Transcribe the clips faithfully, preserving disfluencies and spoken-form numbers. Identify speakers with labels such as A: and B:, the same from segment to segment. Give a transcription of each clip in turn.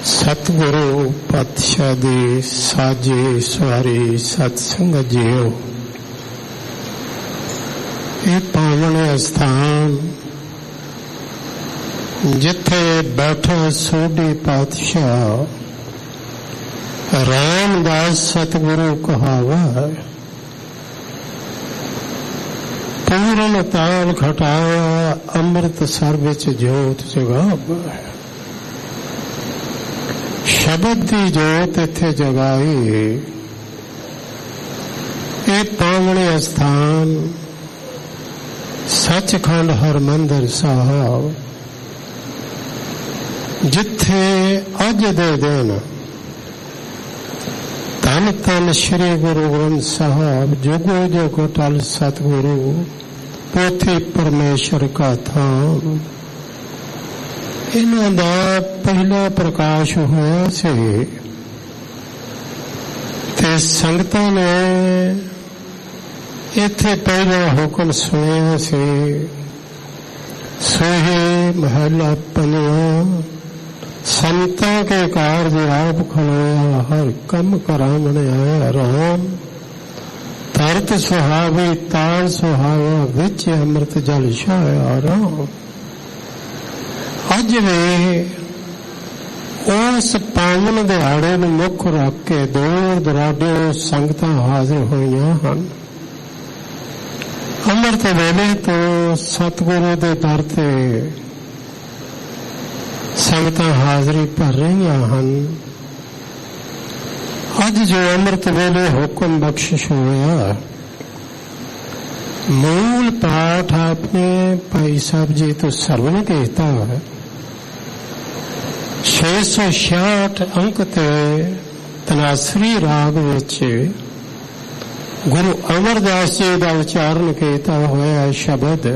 A: सतगुरु पातशाह दे साजे सवारे सत्संग जियो। ये पावन स्थान जिथे बैठा सोढी पातशाह रामदास सतगुरु कहावा। पूर्ण ताल खटाया अमृत सर विच जोत जगावा। शब्द की जोत इत्थे जगाई। ये पावने स्थान सचखंड हरमंदिर साहब जिथे अज दे दिन धन धन श्री गुरु ग्रंथ साहब जुगो जुगो टल सतगुरु पोथी परमेश्वर का धाम इन्हां दा पहला प्रकाश होया से ते संगतां ने इत्थे पहला हुक्म सुनिया से। सोहे महला पनिया संतां के कारज आप खलोया हर कम करावण आया राम। तरत सुहावी ताल सुहावा विच अमृत जल छाया राम। अज वे उस पावन दिहाड़े नूं मुख रख के दूर दराडे संगतां हाजिर होईयां हन। अमृत वेले तो सतगुरु दे दर ते संगतां हाजरी भर रही हन। अज जो अमृत वेले हुक्म बख्शिश होया मूल पाठ आपने भाई साहब जी तो सरवण कहता है। छे सौ छियाठ अंक ते तनासरी राग विच गुरु अमरदास जी का उच्चारण कहता हुआ शब्द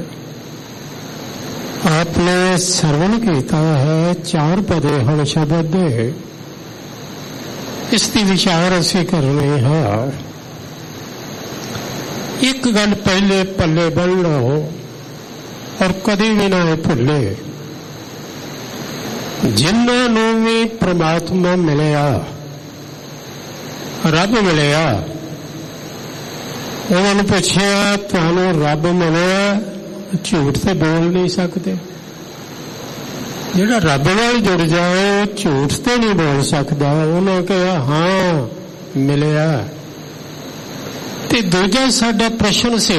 A: आपने सरवण कहता है। चार पदे हन शब्द दे। इसकी विचार असी करने हाँ। एक गल पहले पल्ले बन लो और कदी भी ना भुले। जिन्होंने भी परमात्मा मिलिया रब मिलिया उन्होंने पूछया तुहानू रब मिलिया झूठ तो बोल नहीं सकते। जिहड़ा रब नाल जुड़ जाए झूठ तो नहीं बोल सकता। उन्होंने कहा हाँ मिलिया। ते दूजा साडा प्रश्न से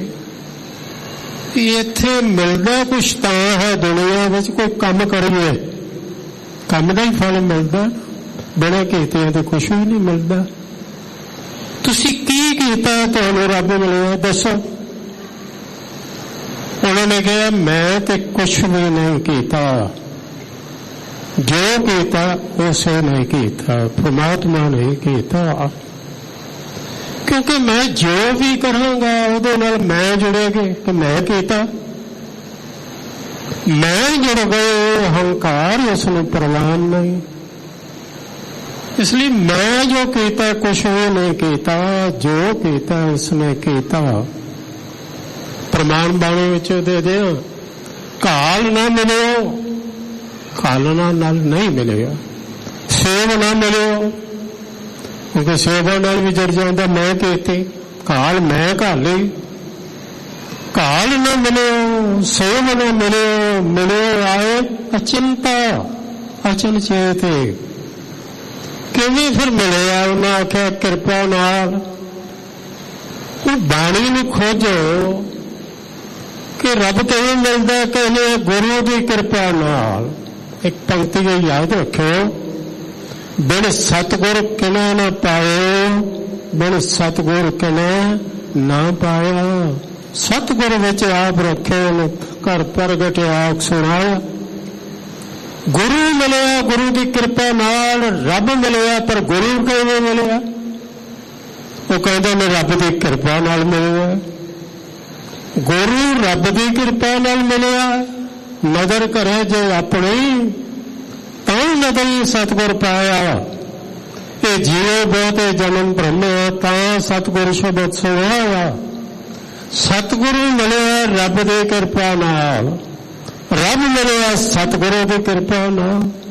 A: इत्थे मिलदा कुछ तां है दुनिया विच कोई काम करिए काम दा ही फल मिलदा। बिना कीतिया तो कुछ भी नहीं मिलता। तुसी की कीता तुहानू रब मिलिया दसो। उन्होंने कहा मैं तो कुछ भी नहीं किया। जो किया उसे नहीं किया परमात्मा नहीं किया। क्योंकि मैं जो भी करांगा उहदे नाल मैं जुड़ेगी कि मैं किया। मैं जुड़ गए अहंकार उसनूं प्रवान नहीं। इसलिए मैं जो किया कुछ भी नहीं किया। जो किया उसने किया। प्रमाण बाणी विच दे दे काल ना मिलियो कालना नाल नहीं मिलेगा। सेव ना मिलियो क्योंकि सेवा नाल भी जड़ जाता मैं कहते काल मैं घाली। काल ना मिलियो सेव ना मिलियो मिलियो आए अचिंता अचन चेत। किवें फिर मिलिया उन्हें आख्या कृपा नाल। बाणी नूं खोजो कि रब किवें मिलदा। कहने गुरु की कृपा नाल। एक पंक्ति याद रखो बिन सतगुर किना न पाए बिन सतगुर किना ना पाया। सतगुर विच आप रखे घर प्रगट आख सुनाया। गुरु मिलिया गुरु की कृपा नाल रब मिलिया। पर गुरु किवें मिलिया? वो कहता मैं रब की कृपा नाल मिलिया। गुरु रब की कृपा नाल मिलिया। नजर करे जो अपनी तो नदरी सतगुर पाया। ये जियो बहुते जन्म भ्रमे ता सतगुर शब्द सुनाया। सतगुरु मिलिया रब की कृपा नाल रब मिलिया सतगुरु की कृपा नाल।